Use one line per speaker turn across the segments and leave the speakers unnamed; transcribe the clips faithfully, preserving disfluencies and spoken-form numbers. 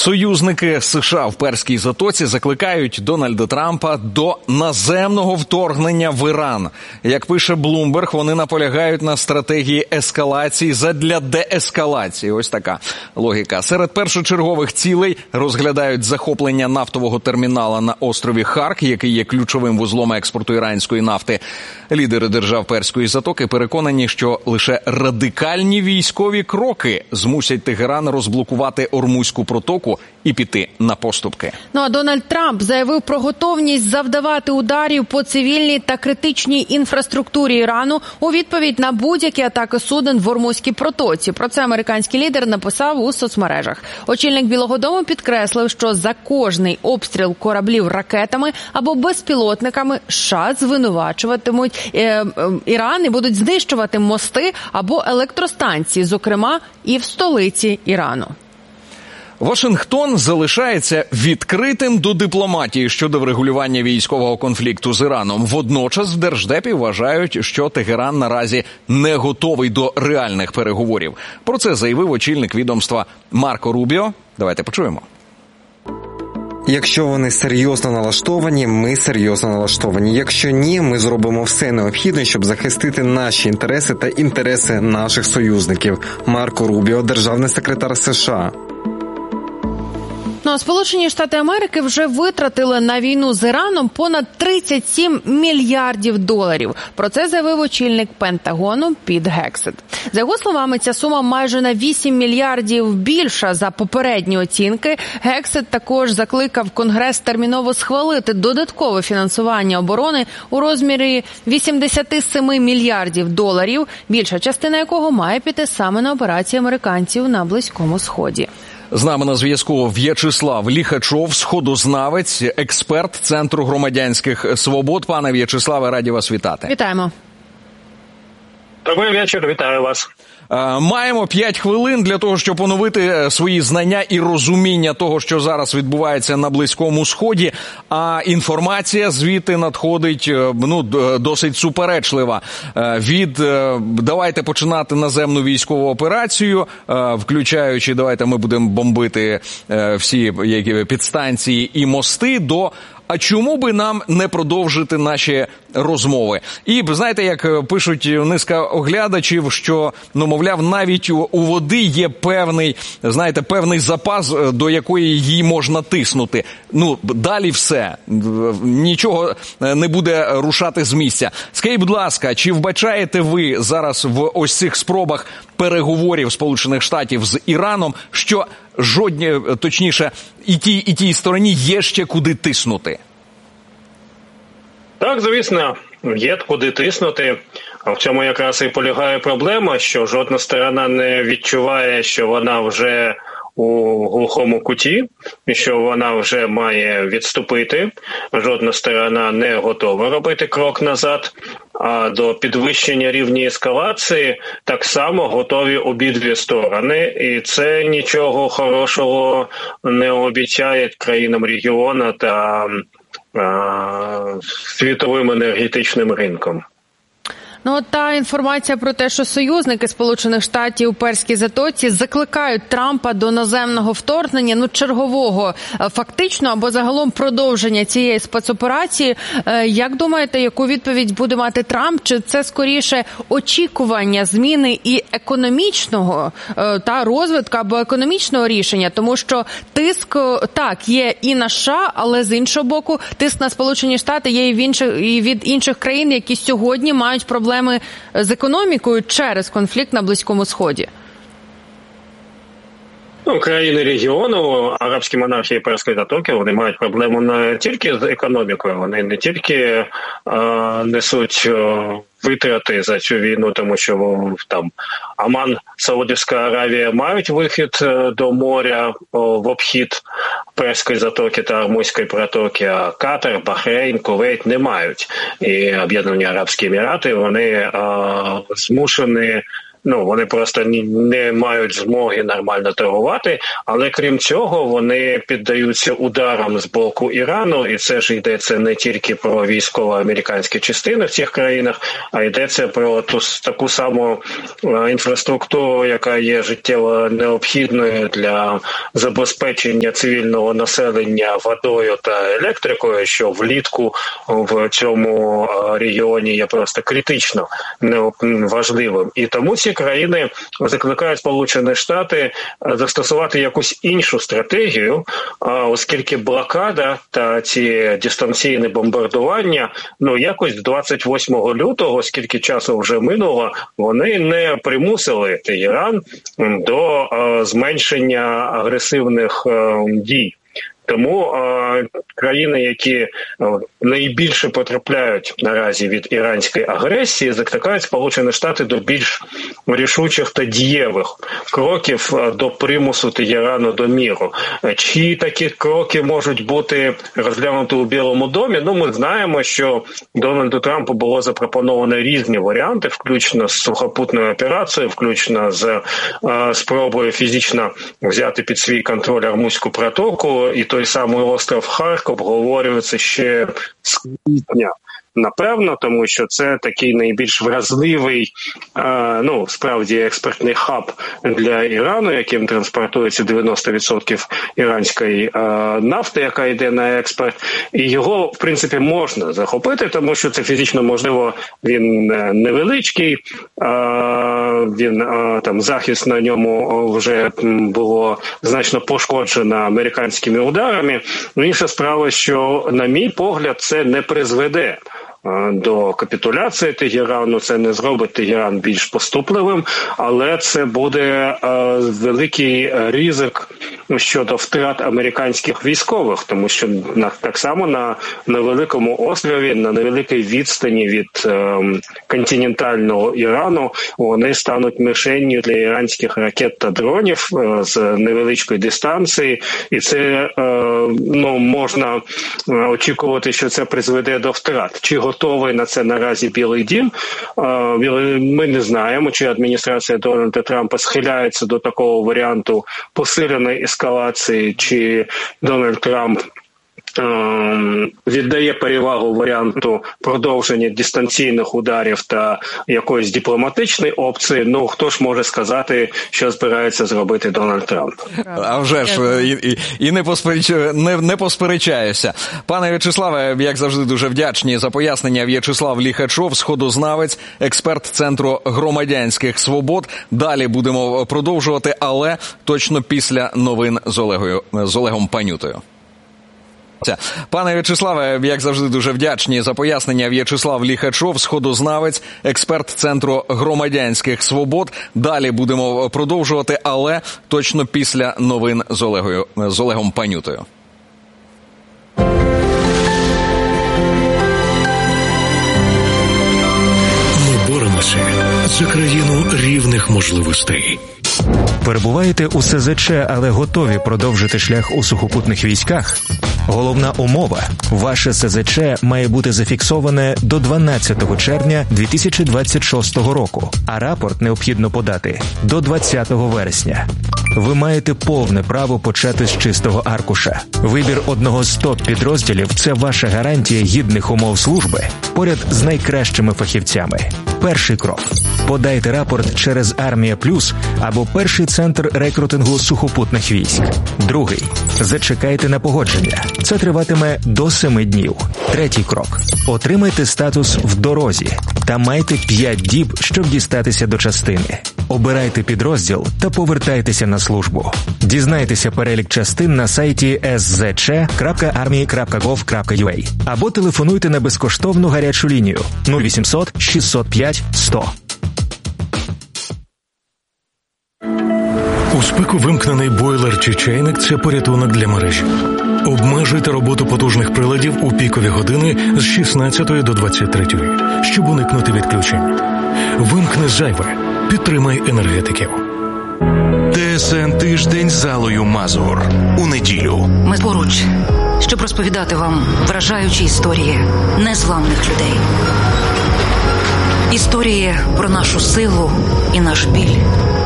Союзники США в Перській затоці закликають Дональда Трампа до наземного вторгнення в Іран. Як пише Bloomberg, вони наполягають на стратегії ескалації задля деескалації. Ось така логіка. Серед першочергових цілей розглядають захоплення нафтового термінала на острові Харк, який є ключовим вузлом експорту іранської нафти. Лідери держав Перської затоки переконані, що лише радикальні військові кроки змусять Тегеран розблокувати Ормузьку протоку і піти на поступки.
Ну а Дональд Трамп заявив про готовність завдавати ударів по цивільній та критичній інфраструктурі Ірану у відповідь на будь-які атаки суден в Ормузькій протоці. Про це американський лідер написав у соцмережах. Очільник Білого дому підкреслив, що за кожний обстріл кораблів ракетами або безпілотниками США звинувачуватимуть е, е, Іран і будуть знищувати мости або електростанції, зокрема і в столиці Ірану.
Вашингтон залишається відкритим до дипломатії щодо врегулювання військового конфлікту з Іраном. Водночас в Держдепі вважають, що Тегеран наразі не готовий до реальних переговорів. Про це заявив очільник відомства Марко Рубіо. Давайте почуємо.
Якщо вони серйозно налаштовані, ми серйозно налаштовані. Якщо ні, ми зробимо все необхідне, щоб захистити наші інтереси та інтереси наших союзників. Марко Рубіо, державний секретар США.
Ну, а Сполучені Штати Америки вже витратили на війну з Іраном понад тридцять сім мільярдів доларів. Про це заявив очільник Пентагону Піт Гексет. За його словами, ця сума майже на вісім мільярдів більша за попередні оцінки. Гексет також закликав Конгрес терміново схвалити додаткове фінансування оборони у розмірі вісімдесят сім мільярдів доларів, більша частина якого має піти саме на операції американців на Близькому Сході.
З нами на зв'язку В'ячеслав Ліхачов, сходознавець, експерт Центру громадянських свобод. Пане В'ячеславе, раді вас вітати.
Вітаємо.
Добрий вечір, вітаю вас.
Маємо п'ять хвилин для того, щоб оновити свої знання і розуміння того, що зараз відбувається на Близькому Сході. А інформація звідти надходить ну, досить суперечлива. Від давайте починати наземну військову операцію, включаючи давайте ми будемо бомбити всі підстанції і мости, до а чому би нам не продовжити наші розмови? І, знаєте, як пишуть низка оглядачів, що, ну, мовляв, навіть у води є певний, знаєте, певний запас, до якої її можна тиснути. Ну, далі все. Нічого не буде рушати з місця. Скажіть, будь ласка, чи вбачаєте ви зараз в ось цих спробах переговорів Сполучених Штатів з Іраном, що жодні, точніше, і тій, і тій стороні є ще куди тиснути?
Так, звісно, є куди тиснути. А в цьому якраз і полягає проблема, що жодна сторона не відчуває, що вона вже у глухому куті, і що вона вже має відступити. Жодна сторона не готова робити крок назад. А до підвищення рівня ескалації так само готові обидві сторони. І це нічого хорошого не обіцяє країнам регіону та а, світовим енергетичним ринком.
Ну, от та інформація про те, що союзники Сполучених Штатів у Перській затоці закликають Трампа до наземного вторгнення, ну, чергового фактично, або загалом продовження цієї спецоперації. Як думаєте, яку відповідь буде мати Трамп? Чи це скоріше очікування зміни і економічного та розвитку або економічного рішення? Тому що тиск, так, є і на США, але з іншого боку, тиск на Сполучені Штати є і, в інших, і від інших країн, які сьогодні мають проблеми з економікою через конфлікт на Близькому Сході?
Ну, країни регіону, арабські монархії Перської затоки, вони мають проблему не тільки з економікою, вони не тільки а, несуть а, витрати за цю війну, тому що там Оман, Саудівська Аравія мають вихід до моря о, в обхід Перської затоки та Ормузької протоки, а Катар, Бахрейн, Кувейт не мають. І Об'єднані Арабські Емірати, вони а, змушені ну, вони просто не мають змоги нормально торгувати, але крім цього вони піддаються ударам з боку Ірану, і це ж йдеться не тільки про військово-американські частини в цих країнах, а йдеться про ту таку саму інфраструктуру, яка є життєво необхідною для забезпечення цивільного населення водою та електрикою, що влітку в цьому регіоні є просто критично важливим. І тому ці країни закликають Сполучені Штати застосувати якусь іншу стратегію, оскільки блокада та ці дистанційні бомбардування, ну, якось двадцять восьмого лютого, скільки часу вже минуло, вони не примусили Тегеран до зменшення агресивних дій. Тому е, країни, які е, найбільше потрапляють наразі від іранської агресії, закликають Сполучені Штати до більш рішучих та дієвих кроків е, до примусу Тегерану до міру. Чи такі кроки можуть бути розглянуті у Білому домі? Ну, ми знаємо, що Дональду Трампу було запропоновано різні варіанти, включно з сухопутною операцією, включно з е, спробою фізично взяти під свій контроль Ормузьку протоку, і той самий остров Харків обговорюється ще з квітня. Напевно, тому що це такий найбільш вразливий, е, ну, справді, експортний хаб для Ірану, яким транспортується дев'яносто відсотків іранської е, нафти, яка йде на експорт. І його, в принципі, можна захопити, тому що це фізично можливо. Він невеличкий, е, він, е, там, захист на ньому вже було значно пошкоджено американськими ударами. Інша справа, що, на мій погляд, це не призведе до капітуляції Тегерану, це не зробить Тегеран більш поступливим, але це буде е, великий ризик щодо втрат американських військових, тому що на, так само на невеликому острові, на невеликій відстані від е, континентального Ірану вони стануть мишенню для іранських ракет та дронів е, з невеличкої дистанції, і це е, ну, можна очікувати, що це призведе до втрат. Чи готовий на це наразі Білий дім? Ми не знаємо, чи адміністрація Дональда Трампа схиляється до такого варіанту посиленої ескалації, чи Дональд Трамп віддає перевагу варіанту продовження дистанційних ударів та якоїсь дипломатичної опції. Ну, хто ж може сказати, що збирається зробити Дональд Трамп?
А вже ж, і, і, і не, поспереч... не, не посперечаюся. Пане В'ячеславе, як завжди, дуже вдячні за пояснення. В'ячеслав Ліхачов, сходознавець, експерт Центру громадянських свобод. Далі будемо продовжувати, але точно після новин з Олегою, з Олегом Панютою. Пане В'ячеславе, як завжди, дуже вдячні за пояснення. В'ячеслав Ліхачов, сходознавець, експерт Центру громадянських свобод. Далі будемо продовжувати, але точно після новин з Олегою, з Олегом Панютою.
Ми боремося за країну рівних можливостей.
Перебуваєте у ес зет че, але готові продовжити шлях у сухопутних військах? Головна умова – ваше ес зет че має бути зафіксоване до дванадцятого червня дві тисячі двадцять шостого року, а рапорт необхідно подати до двадцятого вересня. Ви маєте повне право почати з чистого аркуша. Вибір одного з топ-підрозділів – це ваша гарантія гідних умов служби поряд з найкращими фахівцями. Перший крок – подайте рапорт через Армія Плюс або перший центр рекрутингу сухопутних військ. Другий – зачекайте на погодження. Це триватиме до семи днів. Третій крок – отримайте статус в дорозі та майте п'ять діб, щоб дістатися до частини. Обирайте підрозділ та повертайтеся на службу. Дізнайтеся перелік частин на сайті ес зет че крапка армії крапка гов крапка ю а або телефонуйте на безкоштовну гарячу лінію нуль вісімсот шістсот п'ять сто.
У спеку вимкнений бойлер чи чайник – це порятунок для мережі. Обмежуйте роботу потужних приладів у пікові години з шістнадцятої до двадцять третьої, щоб уникнути відключень. Вимкни зайве. Підтримай енергетиків.
ТСН «Тиждень з Аллою Мазур» у неділю.
Ми поруч, щоб розповідати вам вражаючі історії незламних людей. Історії про нашу силу і наш біль.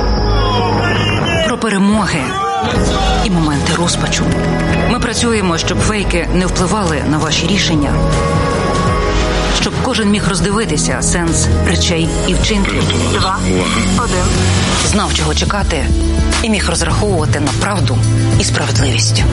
Про перемоги і моменти розпачу. Ми працюємо, щоб фейки не впливали на ваші рішення. Щоб кожен міг роздивитися сенс речей і вчинків. Два, один. Знав, чого чекати, і міг розраховувати на правду і справедливість.